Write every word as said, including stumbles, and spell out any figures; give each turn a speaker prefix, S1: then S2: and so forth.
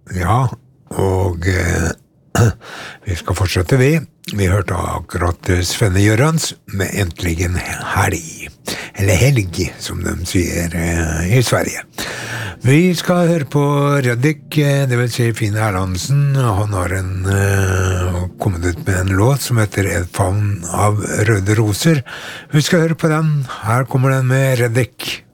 S1: Ja, og eh, vi skal fortsette vi. Vi hørte akkurat Svenne Gjørans med Äntligen helg. Eller helg, som de sier eh, i Sverige. Vi skal høre på Reddik, det vil si Finn Erlandsen. Han har en, uh, kommet ut med en låt som heter Et favn av røde roser. Vi skal høre på den. Her kommer den med Reddik.